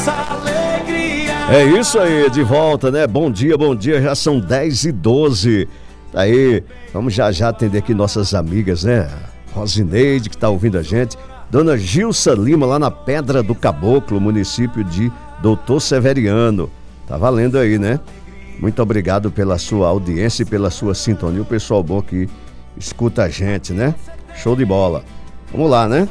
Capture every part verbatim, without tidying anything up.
nossa alegria. É isso aí, de volta, né? Bom dia, bom dia, já são dez e doze. Aí, vamos já já atender aqui nossas amigas, né? Rosineide, que tá ouvindo a gente. Dona Gilsa Lima, lá na Pedra do Caboclo, município de Doutor Severiano. Tá valendo aí, né? Muito obrigado pela sua audiência e pela sua sintonia. O pessoal bom que escuta a gente, né? Show de bola. Vamos lá, né?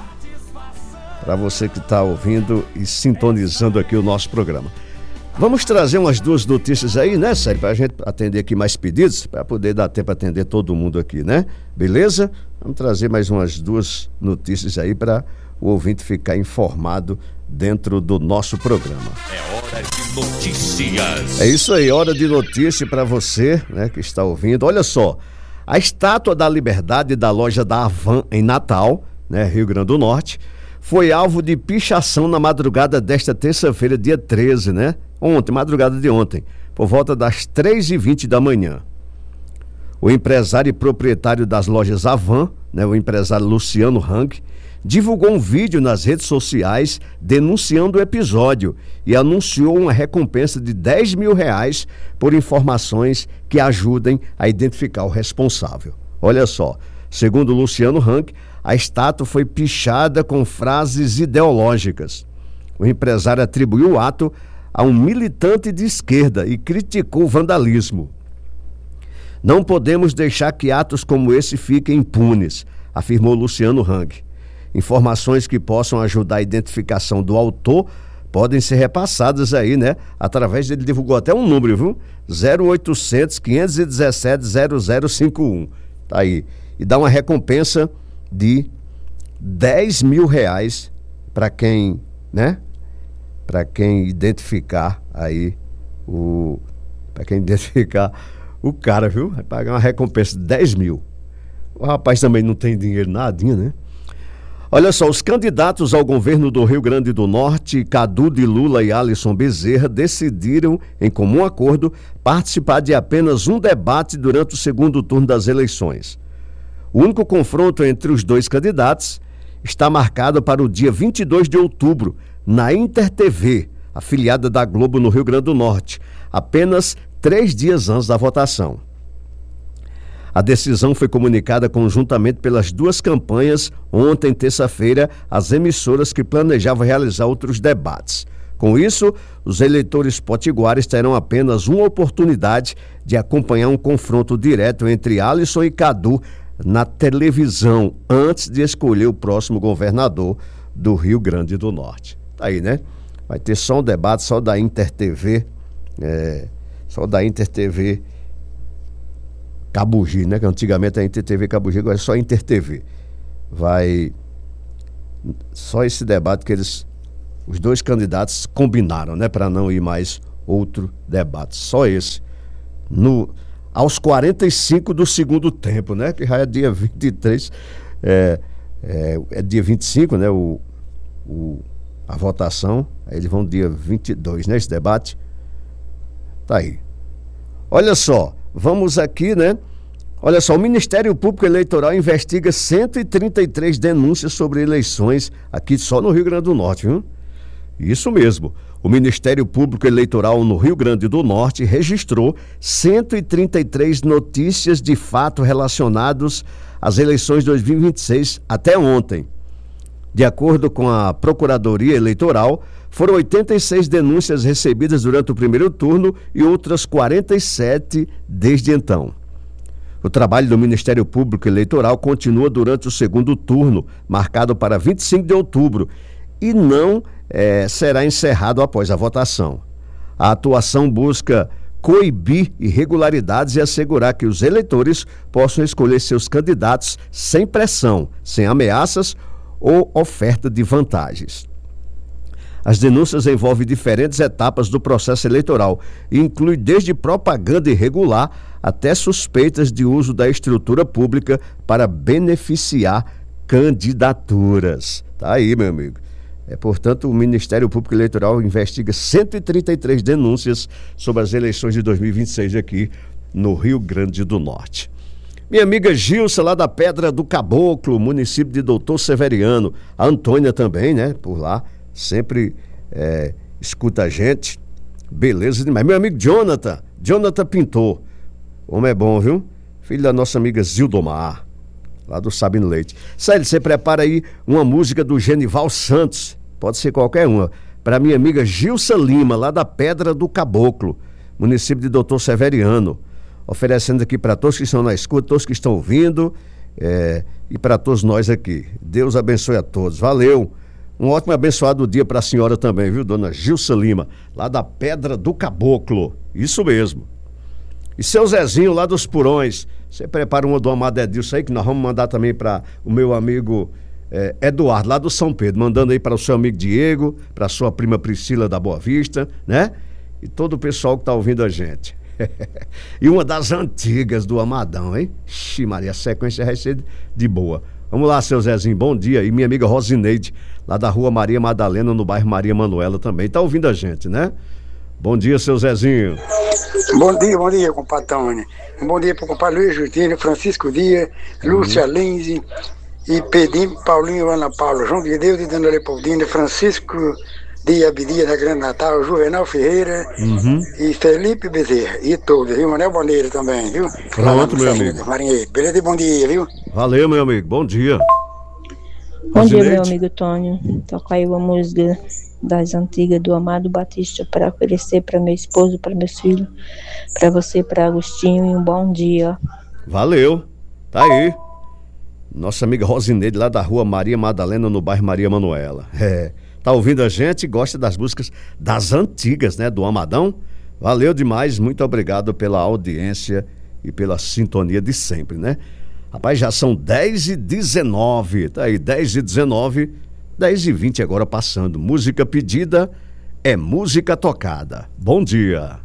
Para você que tá ouvindo e sintonizando aqui o nosso programa. Vamos trazer umas duas notícias aí, né, Sérgio? Pra gente atender aqui mais pedidos, para poder dar tempo para atender todo mundo aqui, né? Beleza? Vamos trazer mais umas duas notícias aí para o ouvinte ficar informado dentro do nosso programa. É hora de notícias. É isso aí, hora de notícia para você, né, que está ouvindo. Olha só, a Estátua da Liberdade da loja da Havan em Natal, né, Rio Grande do Norte, foi alvo de pichação na madrugada desta terça-feira, dia treze, né? Ontem, madrugada de ontem, por volta das três e vinte da manhã. O empresário e proprietário das lojas Havan, né, o empresário Luciano Hang, divulgou um vídeo nas redes sociais denunciando o episódio e anunciou uma recompensa de dez mil reais por informações que ajudem a identificar o responsável. Olha só, segundo Luciano Hang, a estátua foi pichada com frases ideológicas. O empresário atribuiu o ato a um militante de esquerda e criticou o vandalismo. Não podemos deixar que atos como esse fiquem impunes, afirmou Luciano Hang. Informações que possam ajudar a identificação do autor podem ser repassadas aí, né? Através dele divulgou até um número, viu? zero oitocentos, quinhentos e dezessete, zero zero cinco um. Tá aí. E dá uma recompensa de dez mil reais para quem, né? Para quem identificar aí o... Para quem identificar o cara, viu? Vai pagar uma recompensa de dez mil. O rapaz também não tem dinheiro nadinha, né? Olha só, os candidatos ao governo do Rio Grande do Norte, Cadu de Lula e Alisson Bezerra, decidiram, em comum acordo, participar de apenas um debate durante o segundo turno das eleições. O único confronto entre os dois candidatos está marcado para o dia vinte e dois de outubro, na Inter T V, afiliada da Globo no Rio Grande do Norte, apenas três dias antes da votação. A decisão foi comunicada conjuntamente pelas duas campanhas ontem, terça-feira, às emissoras que planejavam realizar outros debates. Com isso, os eleitores potiguares terão apenas uma oportunidade de acompanhar um confronto direto entre Alisson e Cadu na televisão, antes de escolher o próximo governador do Rio Grande do Norte. Tá aí, né? Vai ter só um debate, só da Inter T V, é, só da Inter T V Cabugi, né? Que antigamente a Inter T V Cabugi, agora é só Inter T V. Vai... Só esse debate que eles... Os dois candidatos combinaram, né? Para não ir mais outro debate. Só esse. No... Aos quarenta e cinco do segundo tempo, né? Que já é dia vinte e três. É, é, é dia vinte e cinco, né? O, o, a votação. Aí eles vão dia vinte e dois, né? Esse debate. Tá aí. Olha só. Vamos aqui, né? Olha só, o Ministério Público Eleitoral investiga cento e trinta e três denúncias sobre eleições aqui só no Rio Grande do Norte, viu? Isso mesmo. O Ministério Público Eleitoral no Rio Grande do Norte registrou cento e trinta e três notícias de fato relacionados às eleições de dois mil e vinte e seis até ontem. De acordo com a Procuradoria Eleitoral, foram oitenta e seis denúncias recebidas durante o primeiro turno e outras quarenta e sete desde então. O trabalho do Ministério Público Eleitoral continua durante o segundo turno, marcado para vinte e cinco de outubro, e não é, será encerrado após a votação. A atuação busca coibir irregularidades e assegurar que os eleitores possam escolher seus candidatos sem pressão, sem ameaças ou oferta de vantagens. As denúncias envolvem diferentes etapas do processo eleitoral e incluem desde propaganda irregular até suspeitas de uso da estrutura pública para beneficiar candidaturas. Tá aí, meu amigo. É, portanto, o Ministério Público Eleitoral investiga cento e trinta e três denúncias sobre as eleições de dois mil e vinte e seis aqui no Rio Grande do Norte. Minha amiga Gilsa, lá da Pedra do Caboclo, município de Doutor Severiano. A Antônia também, né, por lá, sempre é, escuta a gente. Beleza demais. Meu amigo Jonathan, Jonathan Pintor. O homem é bom, viu? Filho da nossa amiga Zildomar, lá do Sabino Leite. Sério, você prepara aí uma música do Genival Santos, pode ser qualquer uma, para minha amiga Gilsa Lima, lá da Pedra do Caboclo, município de Doutor Severiano. Oferecendo aqui para todos que estão na escuta, todos que estão ouvindo, é, e para todos nós aqui. Deus abençoe a todos. Valeu! Um ótimo e abençoado dia para a senhora também, viu, dona Gilsa Lima, lá da Pedra do Caboclo. Isso mesmo. E seu Zezinho, lá dos Purões, você prepara uma do Amado Edilson aí, que nós vamos mandar também para o meu amigo é, Eduardo, lá do São Pedro, mandando aí para o seu amigo Diego, para a sua prima Priscila da Boa Vista, né? E todo o pessoal que está ouvindo a gente. E uma das antigas do Amadão, hein? Ixi, Maria, a sequência vai ser de boa. Vamos lá, seu Zezinho, bom dia. E minha amiga Rosineide, lá da rua Maria Madalena, no bairro Maria Manuela também. Tá ouvindo a gente, né? Bom dia, seu Zezinho. Bom dia, bom dia, compadre Tony. Um bom dia pro compadre Luiz Justino, Francisco Dias, Lúcia Linze e Pedinho, Paulinho, Ana Paula, João de Deus e Dona Leopoldina, Francisco Dia Abidia da Grande Natal, Juvenal Ferreira uhum. e Felipe Bezerra, e todos, viu? Manel Boneiro também, viu? Pronto, meu amigo. Marinheiro. Beleza, bom dia, viu? Valeu, meu amigo, bom dia. Bom Rosineide. Dia, meu amigo Tônio. Toca aí uma música das antigas do Amado Batista para oferecer para meu esposo, para meus filhos, para você, para Agostinho, e um bom dia. Valeu, tá aí. Nossa amiga Rosineide, lá da rua Maria Madalena, no bairro Maria Manuela. É. Tá ouvindo a gente e gosta das músicas das antigas, né? Do Amadão. Valeu demais, muito obrigado pela audiência e pela sintonia de sempre, né? Rapaz, já são dez e dezenove, tá aí, dez e dezenove, dez e vinte agora passando. Música pedida é música tocada. Bom dia.